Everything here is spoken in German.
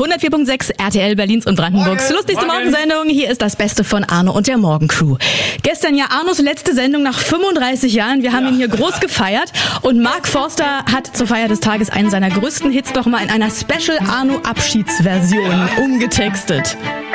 104.6 RTL Berlins und Brandenburgs lustigste Morgensendung. Hier ist das Beste von Arno und der Morgencrew. Gestern ja Arnos letzte Sendung nach 35 Jahren. Wir haben ihn hier groß gefeiert. Und Mark Forster hat zur Feier des Tages einen seiner größten Hits doch mal in einer Special Arno-Abschiedsversion umgetextet.